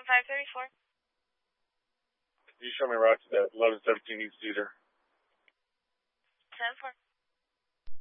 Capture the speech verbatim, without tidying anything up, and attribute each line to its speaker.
Speaker 1: seven five three four.
Speaker 2: Can you show me route to that eleven seventeen East Cedar?
Speaker 1: ten four.